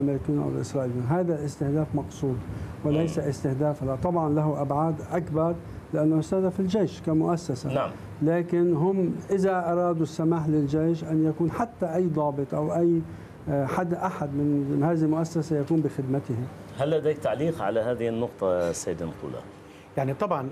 الامريكيين او الاسرائيليين. هذا استهداف مقصود وليس استهداف، طبعا له ابعاد اكبر لانه استهدف الجيش كمؤسسه. نعم. لكن هم اذا ارادوا السماح للجيش ان يكون حتى اي ضابط او اي احد من هذه المؤسسه يكون بخدمته. هل لديك تعليق على هذه النقطه سيد نقوله؟ يعني طبعا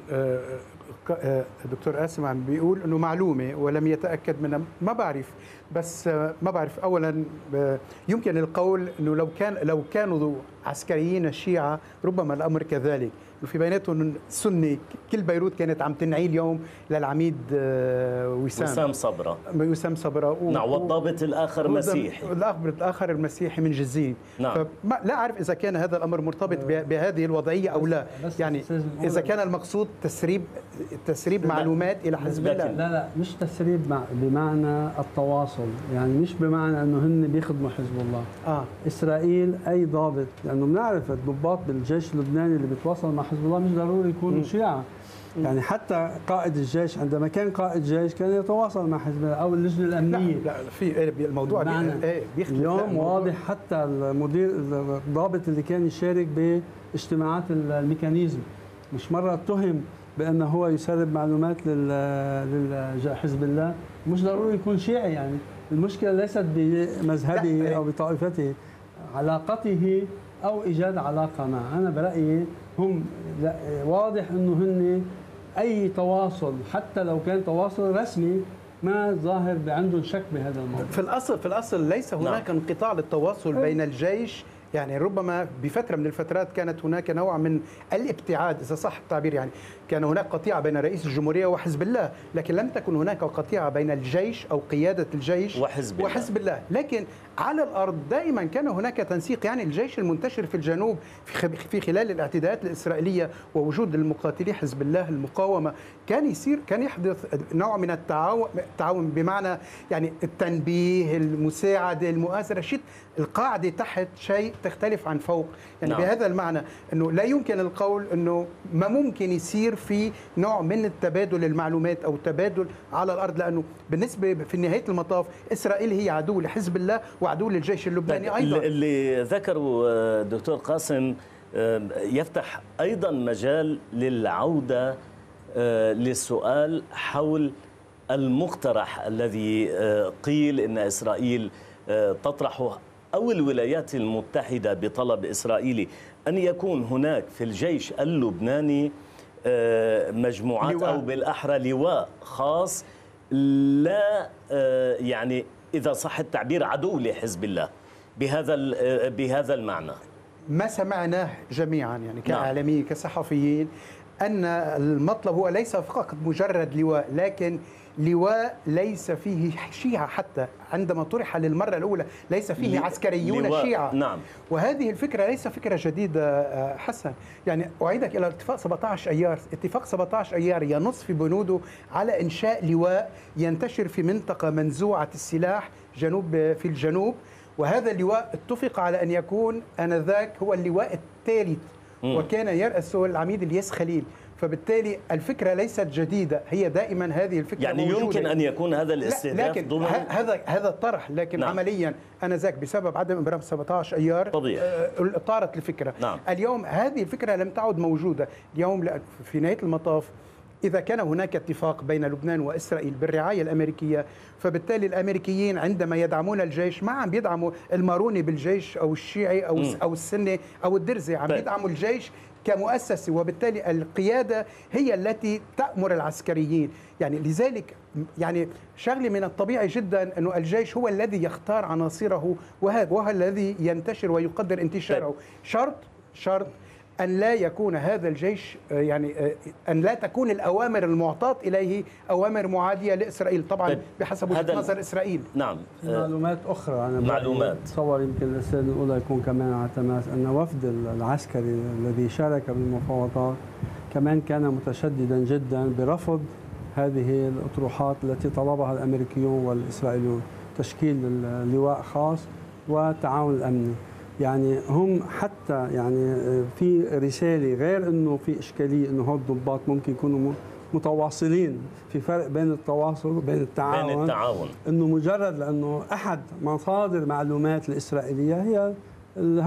دكتور قاسم عم بيقول انه معلومه ولم يتاكد منها، ما بعرف، بس ما بعرف. اولا يمكن القول انه لو كانوا عسكريين الشيعه ربما الامر كذلك، في بيناتهم سنه. كل بيروت كانت عم تنعي اليوم للعميد وسام صبرا نعم، والضابط الاخر مسيحي، الضابط الاخر المسيحي من جزين. نعم. لا اعرف اذا كان هذا الامر مرتبط بهذه الوضعيه او لا، يعني اذا كان المقصود تسريب معلومات الى حزب الله. لا مش تسريب بمعنى التواصل، يعني مش بمعنى انه هن بيخدموا حزب الله. اسرائيل اي ضابط، لانه بنعرف الضباط بالجيش اللبناني اللي بيتواصل مع حزب الله مش ضروري يكونوا شيعة. يعني حتى قائد الجيش عندما كان قائد جيش كان يتواصل مع حزب الله او اللجنه الامنيه. لا في الموضوع بيختلف. اليوم واضح حتى المدير الضابط اللي كان يشارك باجتماعات الميكانيزم مش مره اتهم بانه هو يسرب معلومات لحزب الله، مش ضروري يكون شيعي. يعني المشكله ليست بمذهبه او بطائفته، علاقته او ايجاد علاقه معه. انا برايي هم واضح انه هن اي تواصل حتى لو كان تواصل رسمي ما ظاهر عندهم شك بهذا الموضوع. في الاصل ليس هناك انقطاع للتواصل بين الجيش، يعني ربما بفترة من الفترات كانت هناك نوع من الابتعاد إذا صح التعبير، يعني كان هناك قطيعة بين رئيس الجمهورية وحزب الله، لكن لم تكن هناك قطيعة بين الجيش أو قيادة الجيش وحزب الله. لكن على الأرض دائما كان هناك تنسيق، يعني الجيش المنتشر في الجنوب في خلال الاعتداءات الإسرائيلية ووجود المقاتلي حزب الله المقاومة كان يحدث نوع من التعاون بمعنى يعني التنبيه، المساعدة، المؤازرة، القاعدة تحت شيء تختلف عن فوق، يعني نعم. بهذا المعنى أنه لا يمكن القول أنه ما ممكن يصير في نوع من التبادل المعلومات أو التبادل على الأرض، لأنه بالنسبة في نهاية المطاف إسرائيل هي عدو لحزب الله وعدو للجيش اللبناني أيضا. اللي ذكره دكتور قاسم يفتح أيضا مجال للعودة للسؤال حول المقترح الذي قيل إن إسرائيل تطرحه أو الولايات المتحدة بطلب إسرائيلي أن يكون هناك في الجيش اللبناني مجموعات لواء. أو بالأحرى لواء خاص، لا يعني إذا صح التعبير عدو لحزب الله بهذا المعنى. ما سمعناه جميعا يعني كإعلاميين كصحفيين أن المطلب هو ليس فقط مجرد لواء، لكن لواء ليس فيه شيعة. حتى عندما طرح للمرة الأولى ليس فيه عسكريون شيعة. نعم. وهذه الفكرة ليس فكرة جديدة حسن، يعني أعيدك إلى اتفاق 17 أيار. اتفاق 17 أيار ينص في بنوده على إنشاء لواء ينتشر في منطقة منزوعة السلاح في الجنوب، وهذا اللواء اتفق على أن يكون آنذاك هو اللواء الثالث، وكان يرأسه العميد الياس خليل. فبالتالي الفكرة ليست جديدة، هي دائما هذه الفكرة يعني موجودة. يمكن أن يكون هذا الاستهداف لكن هذا الطرح، لكن نعم. عمليا آنذاك بسبب عدم إبرام 17 أيار طارت الفكرة. نعم. اليوم هذه الفكرة لم تعد موجودة. اليوم في نهاية المطاف إذا كان هناك اتفاق بين لبنان وإسرائيل بالرعاية الأمريكية، فبالتالي الأمريكيين عندما يدعمون الجيش ما عم بيدعموا الماروني بالجيش أو الشيعي أو السني أو الدرزي، عم بيدعموا الجيش كمؤسسة، وبالتالي القيادة هي التي تأمر العسكريين. يعني لذلك يعني شغلة من الطبيعي جدا أنه الجيش هو الذي يختار عناصره وهو الذي ينتشر ويقدر انتشاره. شرط أن لا يكون هذا الجيش، يعني أن لا تكون الأوامر المعطاة إليه أوامر معادية لإسرائيل، طبعا بحسب وجهة نظر إسرائيل. نعم. معلومات أخرى أنا تصور يمكن الأستاذ الأولى يكون كمان على تماس أن وفد العسكري الذي شارك بالمفاوضات كمان كان متشددا جدا برفض هذه الأطروحات التي طلبها الأمريكيون والإسرائيليون، تشكيل لواء خاص والتعاون الأمني. يعني هم حتى يعني في رسالة، غير انه في اشكالية انه هول الضباط ممكن يكونوا متواصلين، في فرق بين التواصل وبين التعاون. انه مجرد لانه احد مصادر معلومات الاسرائيلية هي